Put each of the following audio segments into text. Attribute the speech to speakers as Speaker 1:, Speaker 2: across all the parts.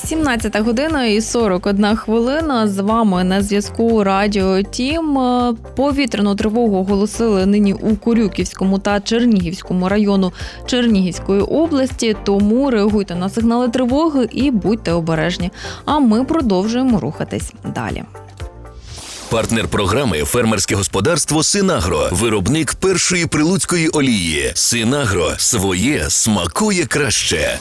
Speaker 1: 17 година і 41 хвилина. З вами на зв'язку Радіо Тім. Повітряну тривогу оголосили нині у Корюківському та Чернігівському району Чернігівської області, тому реагуйте на сигнали тривоги і будьте обережні. А ми продовжуємо рухатись далі.
Speaker 2: Партнер програми «Фермерське господарство Синагро». Виробник першої прилуцької олії. Синагро. Своє смакує краще.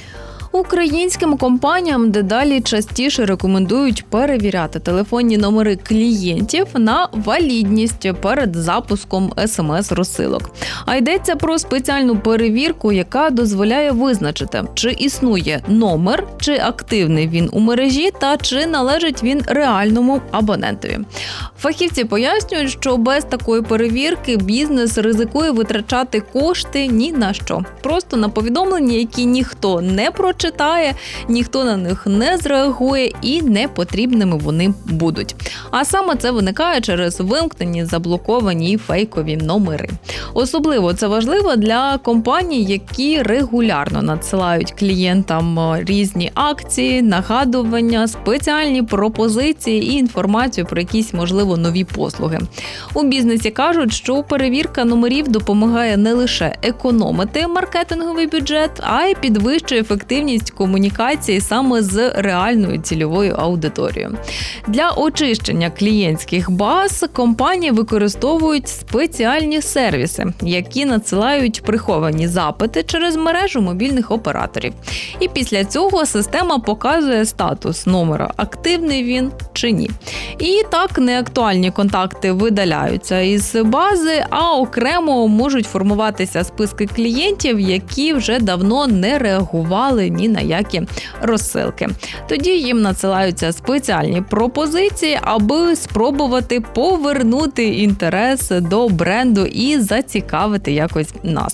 Speaker 1: Українським компаніям дедалі частіше рекомендують перевіряти телефонні номери клієнтів на валідність перед запуском SMS-розсилок. А йдеться про спеціальну перевірку, яка дозволяє визначити, чи існує номер, чи активний він у мережі та чи належить він реальному абонентові. Фахівці пояснюють, що без такої перевірки бізнес ризикує витрачати кошти ні на що. Просто на повідомлення, які ніхто не прочитає, ніхто на них не зреагує і непотрібними вони будуть. А саме це виникає через вимкнені, заблоковані і фейкові номери. Особливо це важливо для компаній, які регулярно надсилають клієнтам різні акції, нагадування, спеціальні пропозиції і інформацію про якісь, можливо, нові послуги. У бізнесі кажуть, що перевірка номерів допомагає не лише економити маркетинговий бюджет, а й підвищує ефективність комунікації саме з реальною цільовою аудиторією. Для очищення клієнтських баз компанії використовують спеціальні сервіси, які надсилають приховані запити через мережу мобільних операторів. І після цього система показує статус номера, активний він чи ні. І так неактуальні контакти видаляються із бази, а окремо можуть формуватися списки клієнтів, які вже давно не реагували ні на які розсилки. Тоді їм надсилаються спеціальні пропозиції, аби спробувати повернути інтерес до бренду і зацікавити якось нас.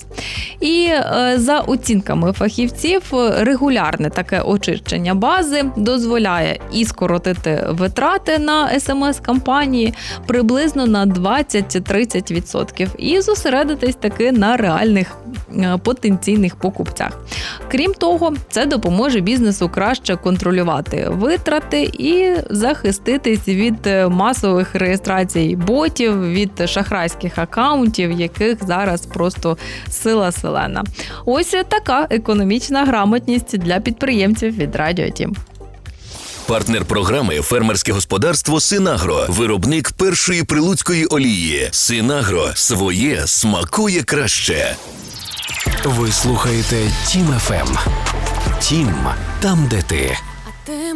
Speaker 1: І за оцінками фахівців, регулярне таке очищення бази дозволяє і скоротити витрати на SMS-кампанії приблизно на 20-30% і зосередитись таки на реальних потенційних покупцях. Крім того, це допоможе бізнесу краще контролювати витрати і захиститись від масових реєстрацій ботів, від шахрайських акаунтів, яких зараз просто сила селена. Ось така економічна грамотність для підприємців від Радіо Тім.
Speaker 2: Партнер програми «Фермерське господарство Синагро». Виробник першої прилуцької олії. Синагро. Своє смакує краще.
Speaker 3: Ви слухаєте Тім ФМ. Тім, там, де ти.